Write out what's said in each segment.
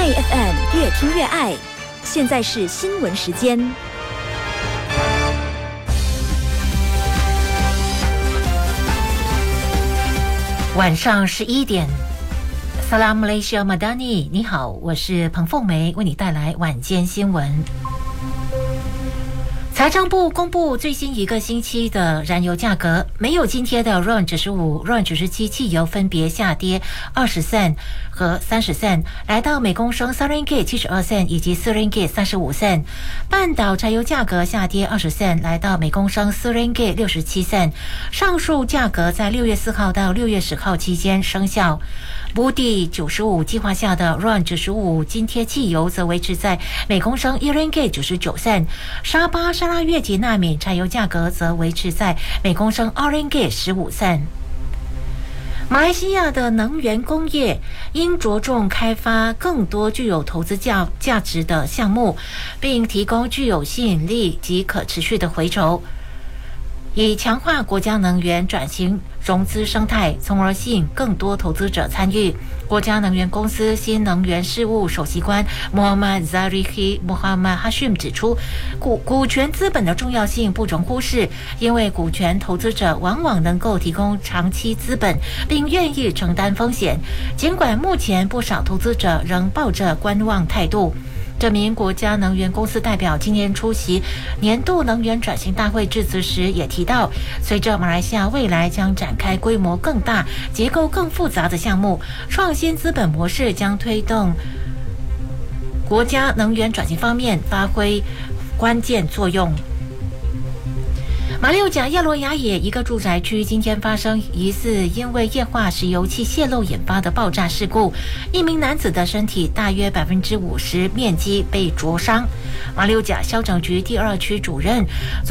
爱 FM 越听越爱。现在是新闻时间。 晚上11点。Salam Malaysia Madani， 你好，我是彭凤梅，为你带来晚间新闻。财政部公布最新一个星期的燃油价格，没有津贴的 RON 95、RON 97汽油分别下跌20 cent 和30 cent， 来到每公升3 ringgit 72 cent 以及4 ringgit 35 cent。半岛柴油价格下跌20 cent， 来到每公升4 ringgit 67 cent。上述价格在6月4号到6月10号期间生效。Budi 95计划下的 RON 95津贴汽油则维持在每公升1 ringgit 99 cent。沙巴沙拉越及纳米柴油价格则维持在每公升2 ringgit 15 cent。马来西亚的能源工业应着重开发更多具有投资价值的项目，并提供具有吸引力及可持续的回酬，以强化国家能源转型融资生态，从而吸引更多投资者参与。国家能源公司新能源事务首席官 Muhammad Zarihi Muhammad Hashim 指出，股权资本的重要性不容忽视，因为股权投资者往往能够提供长期资本，并愿意承担风险。尽管目前不少投资者仍抱着观望态度。这名国家能源公司代表今年出席年度能源转型大会致辞时也提到，随着马来西亚未来将展开规模更大、结构更复杂的项目，创新资本模式将推动国家能源转型方面发挥关键作用。马六甲亚罗亚野一个住宅区今天发生疑似因为液化石油气泄漏引发的爆炸事故，一名男子的身体大约50%面积被灼伤。马六甲消防局第2区主任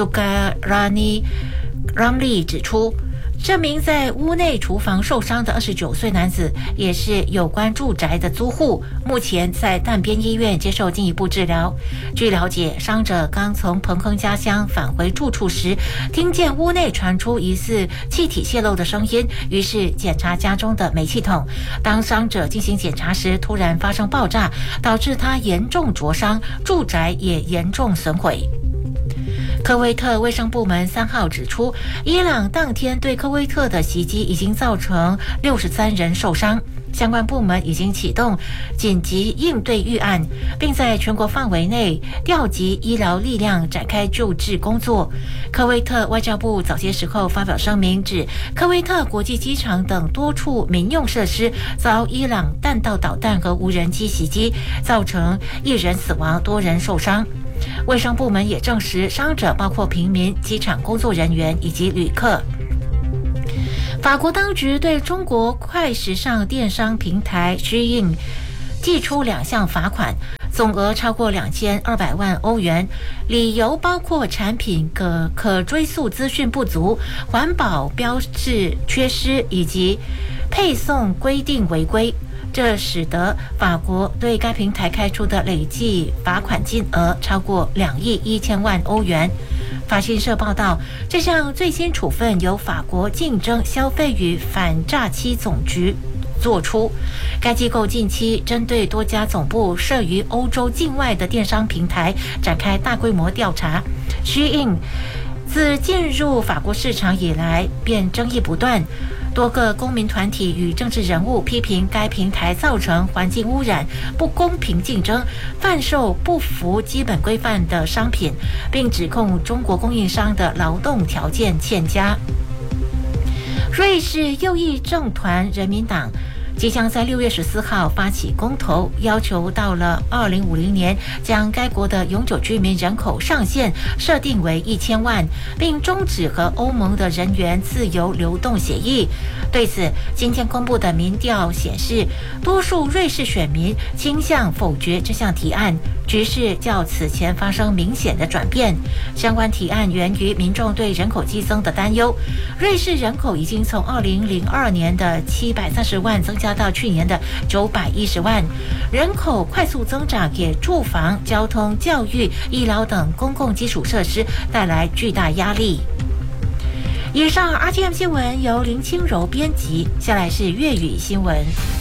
Zulkarni Ramli 指出，这名在屋内厨房受伤的29岁男子也是有关住宅的租户，目前在淡边医院接受进一步治疗。据了解，伤者刚从彭亨家乡返回住处时，听见屋内传出疑似气体泄漏的声音，于是检查家中的煤气桶。当伤者进行检查时，突然发生爆炸，导致他严重灼伤，住宅也严重损毁。科威特卫生部门3号指出，伊朗当天对科威特的袭击已经造成63人受伤，相关部门已经启动紧急应对预案，并在全国范围内调集医疗力量展开救治工作。科威特外交部早些时候发表声明，指科威特国际机场等多处民用设施遭伊朗弹道导弹和无人机袭击，造成1人死亡，多人受伤。卫生部门也证实，伤者包括平民、机场工作人员以及旅客。法国当局对中国快时尚电商平台 Shein 寄出2项罚款，总额超过2200万欧元，理由包括产品可追溯资讯不足、环保标志缺失以及配送规定违规。这使得法国对该平台开出的累计罚款金额超过2亿1000万欧元。法新社报道，这项最新处分由法国竞争、消费与反诈欺总局做出。该机构近期针对多家总部设于欧洲境外的电商平台展开大规模调查。Shein 自进入法国市场以来便争议不断，多个公民团体与政治人物批评该平台造成环境污染、不公平竞争、贩售不符基本规范的商品，并指控中国供应商的劳动条件欠佳。瑞士右翼政团人民党即将在6月14号发起公投，要求到了2050年将该国的永久居民人口上限设定为1000万，并终止和欧盟的人员自由流动协议。对此，今天公布的民调显示，多数瑞士选民倾向否决这项提案，局势较此前发生明显的转变。相关提案源于民众对人口激增的担忧。瑞士人口已经从2002年的730万增加到去年的910万，人口快速增长给住房、交通、教育、医疗等公共基础设施带来巨大压力。以上 RTM 新闻由林清柔编辑，下来是粤语新闻。